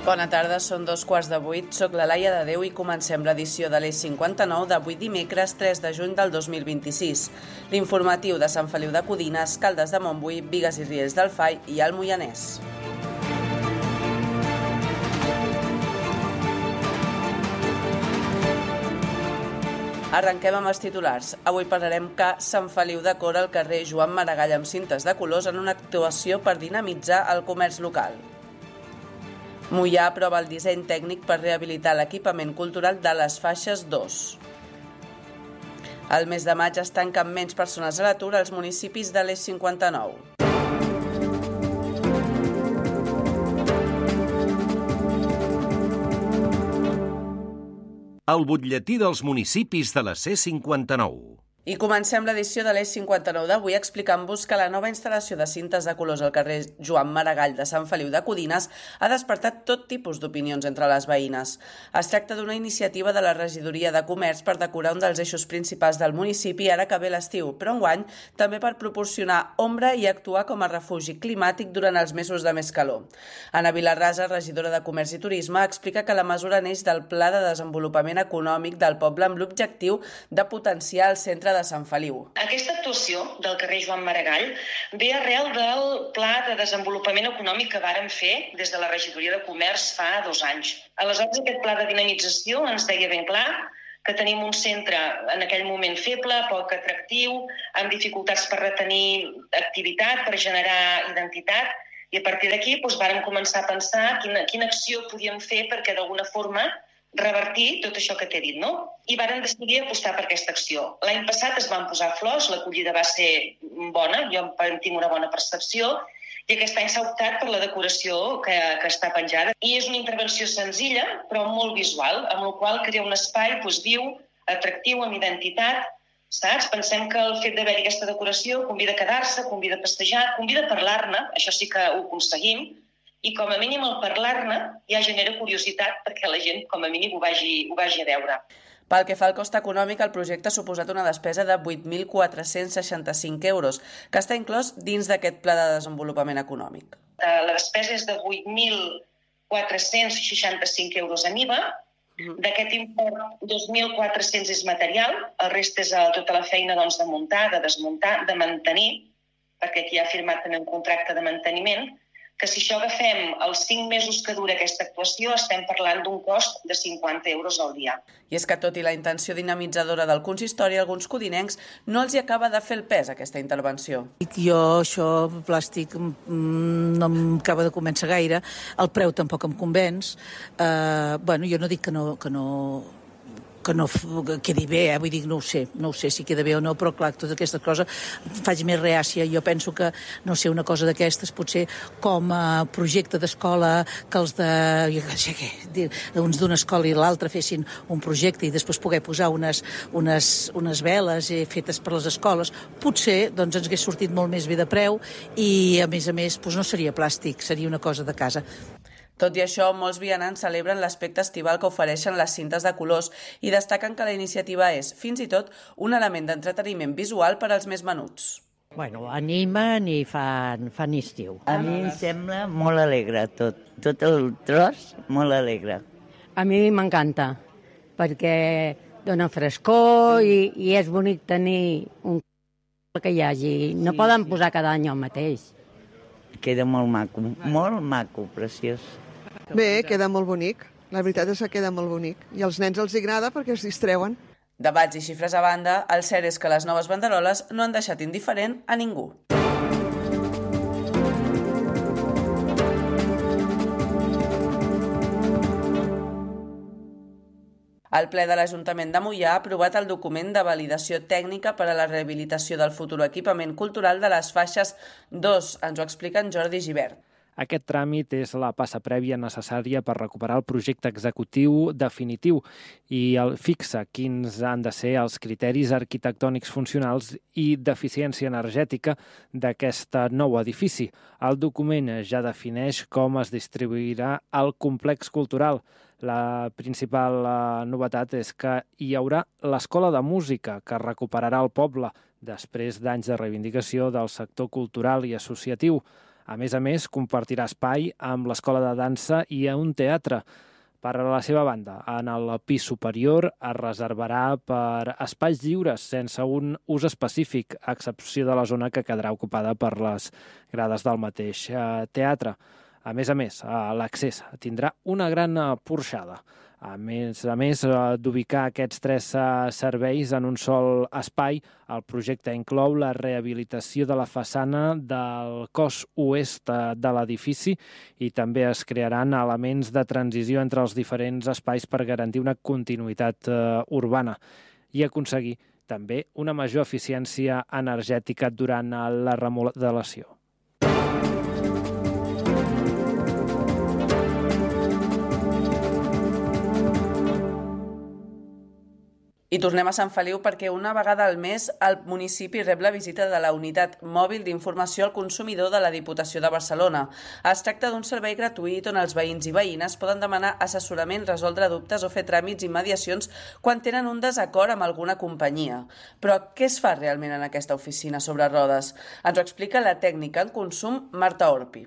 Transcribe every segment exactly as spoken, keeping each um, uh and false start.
Bona tarda, són dos quarts de vuit. Soc la Laia de Déu i comencem l'edició de l'Eix cinquanta-nou d'avui dimecres tres de juny del dos mil vint-i-sis. L'informatiu de Sant Feliu de Codines, Caldes de Montbui, Bigues i Riells del Fai i el Moianès. Arrenquem amb els titulars. Avui parlarem que Sant Feliu decora el carrer Joan Maragall amb cintes de colors en una actuació per dinamitzar el comerç local. Moià aprova el disseny tècnic per rehabilitar l'equipament cultural de les faixes dos. El mes de maig es tanquen menys persones a l'atur als municipis de l'Eix cinquanta-nou. El butlletí dels municipis de la C cinquanta-nou. I comencem l'edició de l'Eix cinquanta-nou d'avui explicant-vos que la nova instal·lació de cintes de colors al carrer Joan Maragall de Sant Feliu de Codines ha despertat tot tipus d'opinions entre les veïnes. Es tracta d'una iniciativa de la Regidoria de Comerç per decorar un dels eixos principals del municipi ara que ve l'estiu, però enguany també per proporcionar ombra i actuar com a refugi climàtic durant els mesos de més calor. Ana Vilarrasa, regidora de Comerç i Turisme, explica que la mesura neix del Pla de Desenvolupament Econòmic del poble amb l'objectiu de potenciar el centre de Sant Feliu. Aquesta actuació del carrer Joan Maragall ve arrel del Pla de Desenvolupament Econòmic que vàrem fer des de la Regidoria de Comerç fa dos anys. Aleshores, aquest pla de dinamització ens deia ben clar que tenim un centre en aquell moment feble, poc atractiu, amb dificultats per retenir activitat, per generar identitat, i a partir d'aquí doncs, vàrem començar a pensar quina, quina acció podíem fer perquè d'alguna forma revertir tot això que t'he dit, no? I vàrem decidir apostar per aquesta acció. L'any passat es van posar flors, l'acollida va ser bona, jo en tinc una bona percepció, i aquest any s'ha optat per la decoració que, que està penjada. I és una intervenció senzilla, però molt visual, amb la qual crea un espai doncs, viu, atractiu, amb identitat, saps? Pensem que el fet d'haver-hi aquesta decoració convida a quedar-se, convida a festejar, convida a parlar-ne, això sí que ho aconseguim, i com a mínim al parlar-ne ja genera curiositat perquè la gent com a mínim ho vagi, ho vagi a veure. Pel que fa al cost econòmic, el projecte ha suposat una despesa de vuit mil quatre-cents seixanta-cinc euros, que està inclòs dins d'aquest Pla de Desenvolupament Econòmic. La despesa és de vuit mil quatre-cents seixanta-cinc euros en I V A. D'aquest import, dos mil quatre-cents és material, el rest és tota la feina doncs, de muntar, de desmuntar, de mantenir, perquè aquí ha firmat també un contracte de manteniment, que si això agafem els cinc mesos que dura aquesta actuació, estem parlant d'un cost de cinquanta euros al dia. I és que tot i la intenció dinamitzadora del consistori, alguns codinencs no els hi acaba de fer el pes aquesta intervenció. Jo això, plàstic, no m'acaba de convèncer gaire, el preu tampoc em convenç. Uh, bueno, jo no dic que no... Que no... que no quedi bé, eh? Vull dir, no ho sé, no ho sé si queda bé o no, però clar, tota aquesta cosa faig més reàcia. Jo penso que, no sé, una cosa d'aquestes, potser com a projecte d'escola, que els de, jo no sé què, uns d'una escola i l'altra fessin un projecte i després poder posar unes, unes, unes veles eh, fetes per les escoles, potser doncs, ens hagués sortit molt més bé de preu i, a més a més, doncs, no seria plàstic, seria una cosa de casa. Tot i això, molts vianants celebren l'aspecte estival que ofereixen les cintes de colors i destaquen que la iniciativa és, fins i tot, un element d'entreteniment visual per als més menuts. Bueno, animen i fan, fan estiu. A mi em sembla molt alegre tot, tot el tros molt alegre. A mi m'encanta, perquè dona frescor i, i és bonic tenir un que hi hagi. No sí, poden posar cada any el mateix. Queda molt maco, molt maco, preciós. Bé, queda molt bonic. La veritat és que queda molt bonic. I als nens els agrada perquè es distreuen. Debats i xifres a banda, el cert és que les noves banderoles no han deixat indiferent a ningú. El ple de l'Ajuntament de Moià ha aprovat el document de validació tècnica per a la rehabilitació del futur equipament cultural de les faixes dos. Ens ho explica en Jordi Gibert. Aquest tràmit és la passa prèvia necessària per recuperar el projecte executiu definitiu i el fixa quins han de ser els criteris arquitectònics funcionals i d'eficiència energètica d'aquest nou edifici. El document ja defineix com es distribuirà el complex cultural. La principal novetat és que hi haurà l'Escola de Música, que recuperarà el poble després d'anys de reivindicació del sector cultural i associatiu. A més a més, compartirà espai amb l'Escola de Dansa i a un teatre. Per a la seva banda, en el pis superior es reservarà per espais lliures sense un ús específic, a excepció de la zona que quedarà ocupada per les grades del mateix teatre. A més a més, l'accés tindrà una gran porxada. A més a més d'ubicar aquests tres serveis en un sol espai, el projecte inclou la rehabilitació de la façana del cos oest de l'edifici i també es crearan elements de transició entre els diferents espais per garantir una continuïtat urbana i aconseguir també una major eficiència energètica durant la remodelació. I tornem a Sant Feliu perquè una vegada al mes el municipi rep la visita de la Unitat Mòbil d'Informació al Consumidor de la Diputació de Barcelona. Es tracta d'un servei gratuït on els veïns i veïnes poden demanar assessorament, resoldre dubtes o fer tràmits i mediacions quan tenen un desacord amb alguna companyia. Però què es fa realment en aquesta oficina sobre rodes? Ens ho explica la tècnica en consum Marta Orpi.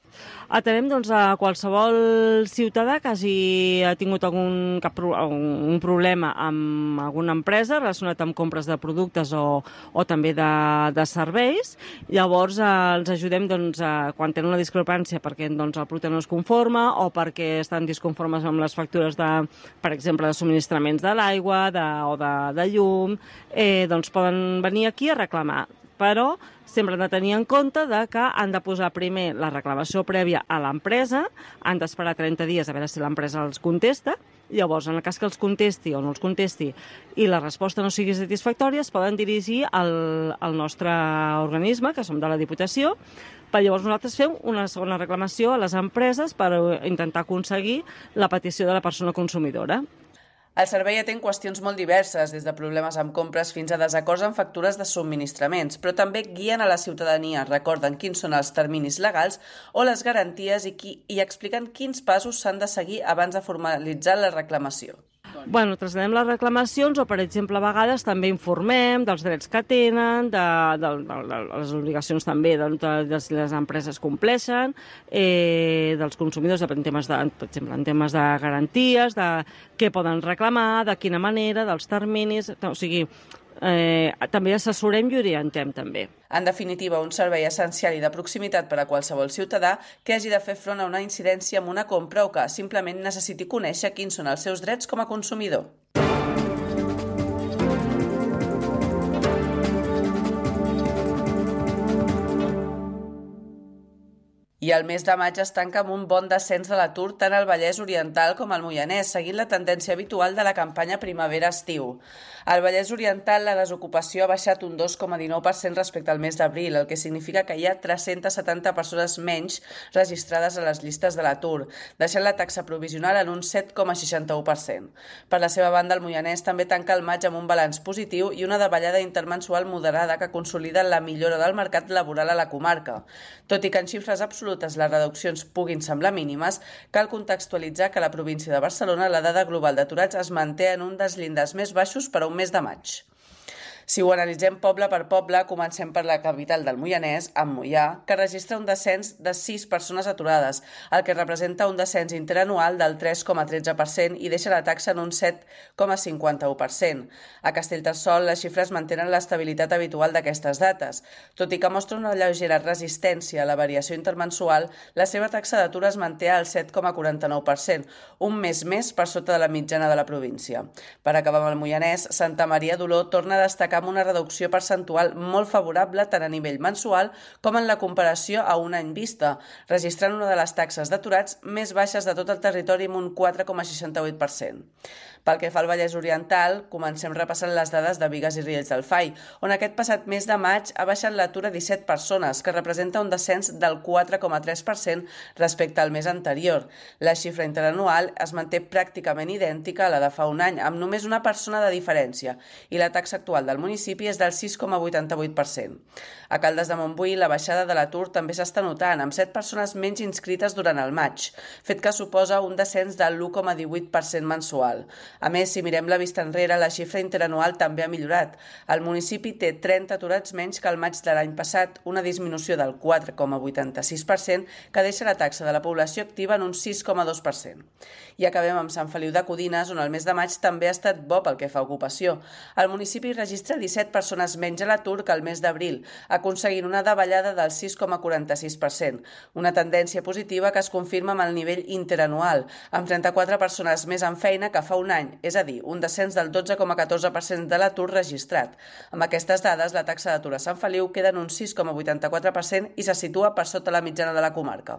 Atenem doncs, a qualsevol ciutadà que hagi tingut algun, cap, un problema amb alguna empresa relacionat amb compres de productes o, o també de, de serveis. Llavors eh, els ajudem doncs, a, quan tenen una discrepància perquè doncs, el producte no es conforma o perquè estan disconformes amb les factures, de, per exemple, de subministraments de l'aigua de, o de, de llum, eh, doncs poden venir aquí a reclamar. Però sempre han de tenir en compte de que han de posar primer la reclamació prèvia a l'empresa, han d'esperar trenta dies a veure si l'empresa els contesta, llavors, en el cas que els contesti o no els contesti i la resposta no sigui satisfactòria, es poden dirigir al, al nostre organisme, que som de la Diputació, per llavors nosaltres fem una segona reclamació a les empreses per intentar aconseguir la petició de la persona consumidora. El servei atén qüestions molt diverses, des de problemes amb compres fins a desacords en factures de subministraments, però també guien a la ciutadania, recorden quins són els terminis legals o les garanties i, qui, i expliquen quins passos s'han de seguir abans de formalitzar la reclamació. Bueno, traslladem les reclamacions o, per exemple, a vegades també informem dels drets que tenen, de, de, de, de les obligacions també de, de, de si les empreses compleixen, eh, dels consumidors, en temes de, per exemple, en temes de garanties, de què poden reclamar, de quina manera, dels terminis, o sigui, eh, també assessorem i orientem també. En definitiva, un servei essencial i de proximitat per a qualsevol ciutadà que hagi de fer front a una incidència amb una compra o que simplement necessiti conèixer quins són els seus drets com a consumidor. I el mes de maig es tanca amb un bon descens de l'atur tant al Vallès Oriental com al Moianès, seguint la tendència habitual de la campanya primavera-estiu. Al Vallès Oriental la desocupació ha baixat un dos coma dinou per cent respecte al mes d'abril, el que significa que hi ha tres-centes setanta persones menys registrades a les llistes de l'atur, deixant la taxa provisional en un set coma seixanta-u per cent. Per la seva banda, el Moianès també tanca el maig amb un balanç positiu i una davallada intermensual moderada que consolida la millora del mercat laboral a la comarca. Tot i que en xifres absolutes les reduccions puguin semblar mínimes, cal contextualitzar que a la província de Barcelona la dada global d'aturats es manté en un dels llindars més baixos per a un mes de maig. Si ho analitzem poble per poble, comencem per la capital del Moianès, amb Moià, que registra un descens de sis persones aturades, el que representa un descens interanual del tres coma tretze per cent i deixa la taxa en un set coma cinquanta-u per cent. A Castellterçol, les xifres mantenen l'estabilitat habitual d'aquestes dates. Tot i que mostra una lleugera resistència a la variació intermensual, la seva taxa d'atur es manté al set coma quaranta-nou per cent, un mes més per sota de la mitjana de la província. Per acabar amb el Moianès, Santa Maria d'Oló torna a destacar amb una reducció percentual molt favorable tant a nivell mensual com en la comparació a un any vista, registrant una de les taxes d'aturats més baixes de tot el territori amb un quatre coma seixanta-vuit per cent. Pel que fa al Vallès Oriental, comencem repassant les dades de Bigues i Riells del Fai, on aquest passat mes de maig ha baixat l'atur a disset persones, que representa un descens del quatre coma tres per cent respecte al mes anterior. La xifra interanual es manté pràcticament idèntica a la de fa un any, amb només una persona de diferència, i la taxa actual del municipi és del sis coma vuitanta-vuit per cent. A Caldes de Montbui, la baixada de l'atur també s'està notant, amb set persones menys inscrites durant el maig, fet que suposa un descens de l'u coma divuit per cent mensual. A més, si mirem la vista enrere, la xifra interanual també ha millorat. El municipi té trenta aturats menys que el maig de l'any passat, una disminució del quatre coma vuitanta-sis per cent, que deixa la taxa de la població activa en un sis coma dos per cent. I acabem amb Sant Feliu de Codines, on el mes de maig també ha estat bo pel que fa a ocupació. El municipi registra disset persones menys a l'atur que el mes d'abril, aconseguint una davallada del sis coma quaranta-sis per cent, una tendència positiva que es confirma amb el nivell interanual, amb trenta-quatre persones més en feina que fa un any, és a dir, un descens del dotze coma catorze per cent de l'atur registrat. Amb aquestes dades, la taxa d'atur a Sant Feliu queda en un sis coma vuitanta-quatre per cent i se situa per sota la mitjana de la comarca.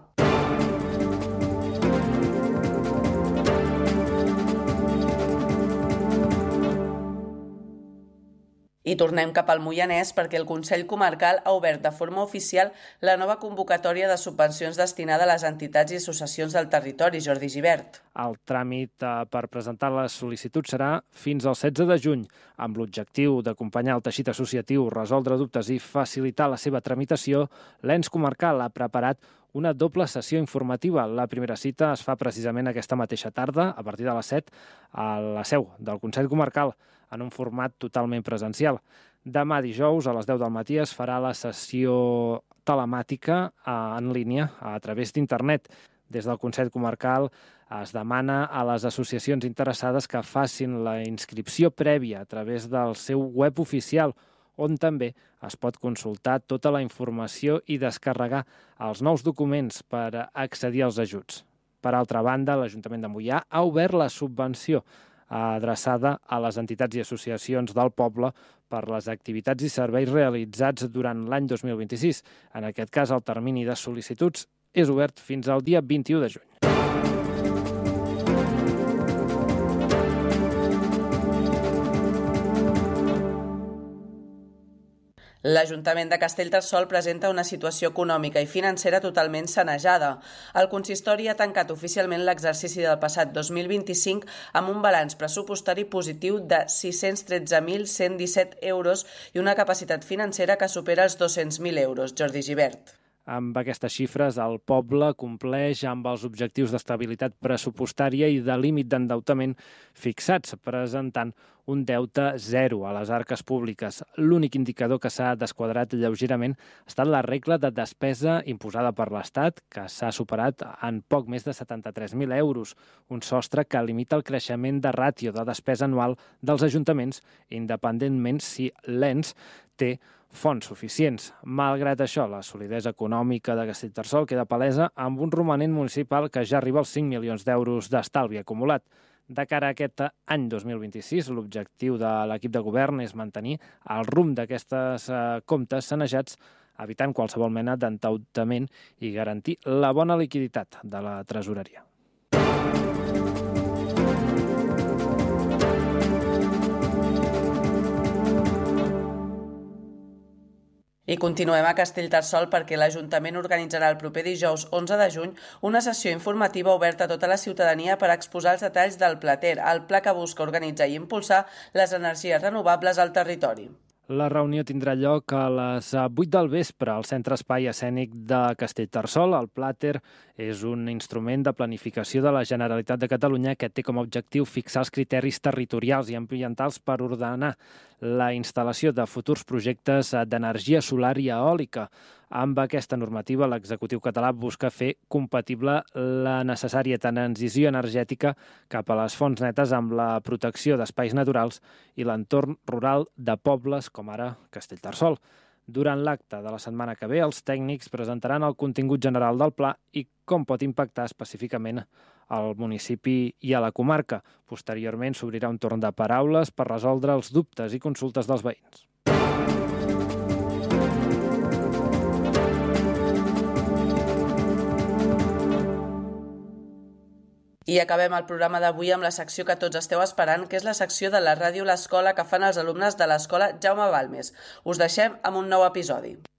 I tornem cap al Moianès perquè el Consell Comarcal ha obert de forma oficial la nova convocatòria de subvencions destinada a les entitats i associacions del territori. Jordi Gibert. El tràmit per presentar les sol·licituds serà fins al setze de juny, amb l'objectiu d'acompanyar el teixit associatiu, resoldre dubtes i facilitar la seva tramitació. L'ens comarcal ha preparat una doble sessió informativa. La primera cita es fa precisament aquesta mateixa tarda, a partir de les set, a la seu del Consell Comarcal, en un format totalment presencial. Demà dijous, a les deu del matí, es farà la sessió telemàtica en línia a través d'internet. Des del Consell Comarcal es demana a les associacions interessades que facin la inscripció prèvia a través del seu web oficial, on també es pot consultar tota la informació i descarregar els nous documents per accedir als ajuts. Per altra banda, l'Ajuntament de Moià ha obert la subvenció adreçada a les entitats i associacions del poble per les activitats i serveis realitzats durant l'any dos mil vint-i-sis. En aquest cas, el termini de sol·licituds és obert fins al dia vint-i-u de juny. L'Ajuntament de Castellterçol presenta una situació econòmica i financera totalment sanejada. El consistori ha tancat oficialment l'exercici del passat dos mil vint-i-cinc amb un balanç pressupostari positiu de sis-cents tretze mil cent disset euros i una capacitat financera que supera els dos-cents mil euros. Jordi Gibert. Amb aquestes xifres, el poble compleix amb els objectius d'estabilitat pressupostària i de límit d'endeutament fixats, presentant un deute zero a les arques públiques. L'únic indicador que s'ha desquadrat lleugerament ha estat la regla de despesa imposada per l'Estat, que s'ha superat en poc més de setanta-tres mil euros, un sostre que limita el creixement de ràtio de despesa anual dels ajuntaments, independentment si l'ens té fons suficients. Malgrat això, la solidesa econòmica de Castellterçol queda palesa amb un romanent municipal que ja arriba als cinc milions d'euros d'estalvi acumulat. De cara a aquest any dos mil vint-i-sis, l'objectiu de l'equip de govern és mantenir el rumb d'aquestes comptes sanejats, evitant qualsevol mena d'endeutament i garantir la bona liquiditat de la tresoreria. I continuem a Castellterçol perquè l'Ajuntament organitzarà el proper dijous onze de juny una sessió informativa oberta a tota la ciutadania per exposar els detalls del Plater, el pla que busca organitzar i impulsar les energies renovables al territori. La reunió tindrà lloc a les vuit del vespre al Centre Espai Escènic de Castellterçol. El Plater és un instrument de planificació de la Generalitat de Catalunya que té com a objectiu fixar els criteris territorials i ambientals per ordenar la instal·lació de futurs projectes d'energia solar i eòlica. Amb aquesta normativa, l'executiu català busca fer compatible la necessària transició energètica cap a les fonts netes amb la protecció d'espais naturals i l'entorn rural de pobles com ara Castellterçol. Durant l'acte de la setmana que ve, els tècnics presentaran el contingut general del pla i com pot impactar específicament al municipi i a la comarca. Posteriorment s'obrirà un torn de paraules per resoldre els dubtes i consultes dels veïns. I acabem el programa d'avui amb la secció que tots esteu esperant, que és la secció de la ràdio L'Escola que fan els alumnes de l'Escola Jaume Balmes. Us deixem amb un nou episodi.